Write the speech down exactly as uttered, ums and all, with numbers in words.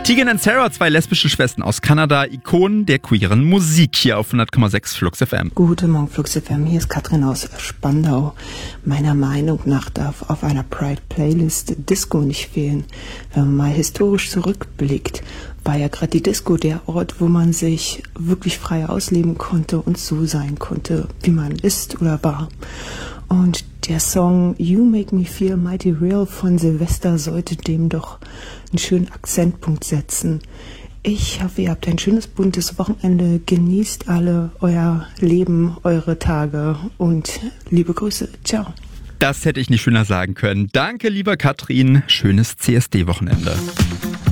Tegan and Sarah, zwei lesbische Schwestern aus Kanada, Ikonen der queeren Musik, hier auf hundert Komma sechs Flux F M. Guten Morgen, Flux F M. Hier ist Katrin aus Spandau. Meiner Meinung nach darf auf einer Pride-Playlist Disco nicht fehlen. Wenn man mal historisch zurückblickt, war ja gerade die Disco der Ort, wo man sich wirklich frei ausleben konnte und so sein konnte, wie man ist oder war. Und der Song You Make Me Feel Mighty Real von Silvester sollte dem doch einen schönen Akzentpunkt setzen. Ich hoffe, ihr habt ein schönes, buntes Wochenende. Genießt alle euer Leben, eure Tage und liebe Grüße. Ciao. Das hätte ich nicht schöner sagen können. Danke, lieber Katrin. Schönes C S D-Wochenende.